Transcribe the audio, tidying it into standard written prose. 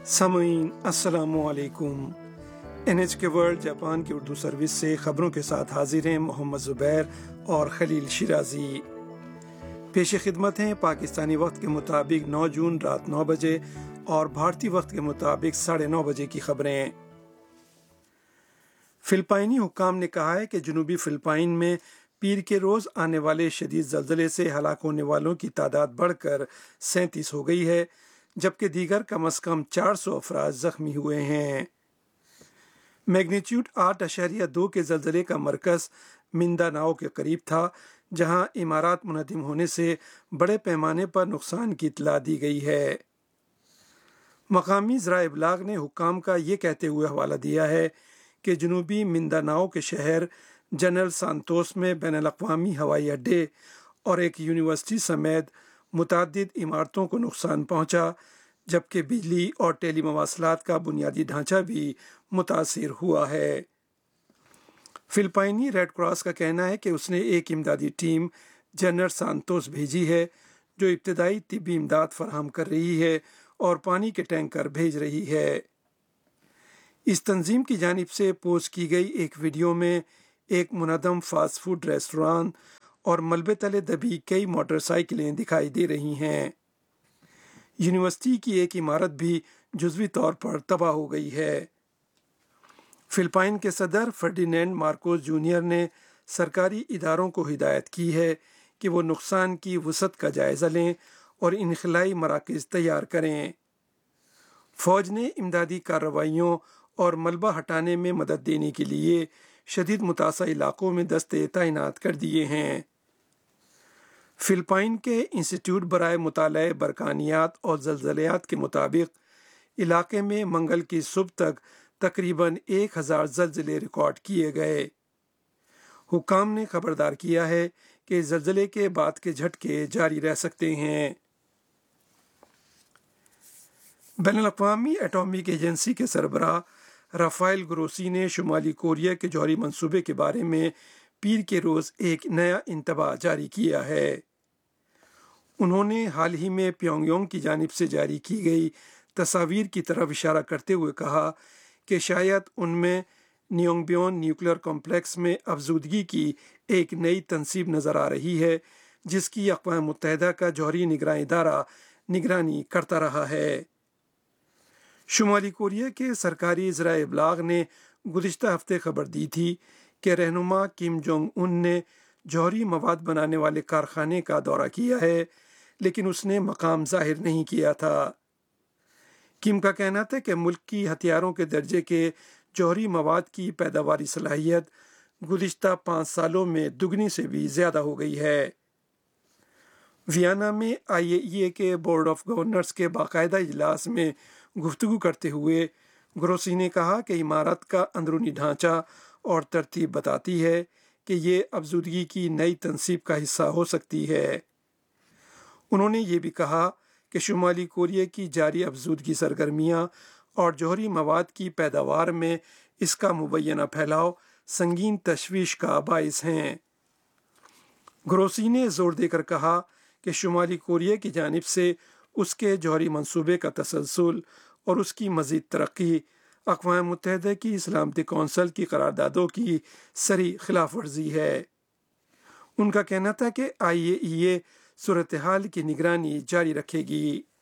सामईन अस्सलामु अलैकुम। NHK world Japan की उर्दू सर्विस से खबरों के साथ हाजिर हैं मोहम्मद ज़ुबैर और खलील शिराजी। पेश खिदमत हैं पाकिस्तानी वक्त के मुताबिक 9 जून रात 9 बजे और भारतीय वक्त के मुताबिक 9:30 बजे की खबरें। फिलिपाइनी हुक्काम ने कहा है कि जनूबी फिलिपाइन में पीर के रोज़ आने वाले शदीद ज़लज़ले से हलाक होने वालों की तादाद बढ़कर 37 हो गई है, जबकि दीगर कम अज़ कम 400 अफराद ज़ख्मी हुए हैं। मैग्नीट्यूड 8.2 के ज़लज़ले का मरकज़ मिंदानाओ के करीब था, जहां इमारात मुनहदिम होने से बड़े पैमाने पर नुकसान की इत्तला दी गई है। मकामी ज़राए इबलाग ने हुक्काम का ये कहते हुए हवाला दिया है कि जनूबी मिंदानाओ के शहर जनरल सांतोस में बैनुल-अक़वामी हवाई अड्डे और एक यूनिवर्सिटी समेत मुतअद्दिद इमारतों को नुकसान पहुंचा, जबकि बिजली और टेली मवासलात का बुनियादी ढांचा भी मुतासिर हुआ है। फिलिपाइनी रेड क्रॉस का कहना है कि उसने एक इमदादी टीम जनरल सांतोस भेजी है, जो इब्तदाई तिब्बी इमदाद फराहम कर रही है और पानी के टैंकर भेज रही है। इस तंजीम की जानिब से पोस्ट की गई एक वीडियो में एक मुनज़्ज़म फास्ट फूड रेस्टोरेंट और मलबे तले दबी कई मोटरसाइकिलें दिखाई दे रही हैं। यूनिवर्सिटी की एक इमारत भी जुज़वी तौर पर तबाह हो गई है। फिलिपाइन के सदर फर्डिनेंड मार्कोस जूनियर ने सरकारी इदारों को हिदायत की है कि वो नुकसान की वसअत का जायज़ा लें और इनखलाई मराकज़ तैयार करें। फ़ौज ने इमदादी कार्रवाइयों और मलबा हटाने में मदद देने के लिए शदीद मुतासर इलाकों में दस्ते तैनात कर दिए हैं। फिलिपाइन के इंस्टीट्यूट बराए मुताले बरकानियात और ज़लज़लियात के मुताबिक इलाके में मंगल की सुबह तक तकरीबन 1000 ज़लज़ले रिकॉर्ड किए गए। हुक्काम ने खबरदार किया है कि ज़लज़ले के बाद के झटके जारी रह सकते हैं। बैनुल-अक़वामी एटॉमिक एजेंसी के सरबराह राफेल ग्रोसी ने शुमाली कोरिया के जौहरी मंसूबे के बारे में पीर के रोज़ एक नया इंतबाह जारी किया है। उन्होंने हाल ही में प्योंगयांग की जानिब से जारी की गई तस्वीर की तरफ इशारा करते हुए कहा कि शायद उनमें नियोंगबियोन न्यूक्लियर कॉम्प्लेक्स में अफजूदगी की एक नई तनसीब नज़र आ रही है, जिसकी अक़वाम मुत्तहिदा का जौहरी निगरान इदारा निगरानी करता रहा है। शुमाली कोरिया के सरकारी ज़राए इबलाग ने गुज़िश्ता हफ्ते खबर दी थी कि रहनुमा किम जोंग उन ने जौहरी मवाद बनाने वाले कारखाने का दौरा किया है, लेकिन उसने मकाम ज़ाहिर नहीं किया था। किम का कहना था कि मुल्क की हथियारों के दर्जे के जौहरी मवाद की पैदावारी सलाहियत गुज़िश्ता 5 सालों में दुगनी से भी ज़्यादा हो गई है। वियना में IAEA के बोर्ड ऑफ गवर्नर्स के बाकायदा इजलास में गुफ्तगू करते हुए ग्रोसी ने कहा कि इमारत का अंदरूनी ढांचा और तरतीब बताती है कि ये अफजूदगी की नई तनसीब का हिस्सा हो सकती है। उन्होंने ये भी कहा कि शुमाली कोरिया की जारी अफजूदगी सरगर्मियाँ और जौहरी मवाद की पैदावार में इसका मुबैना फैलाव संगीन तशवीश का बाइस हैं। ग्रोसी ने जोर देकर कहा कि शुमाली कोरिया की जानिब से उसके जौहरी मंसूबे का तसलसल और उसकी मज़ीद तरक्की अक़वाम मुत्तहिदा की सलामती कौंसिल की करारदादों की सरी खिलाफ वर्जी है। उनका कहना था कि IAEA सूरत हाल की निगरानी जारी रखेगी।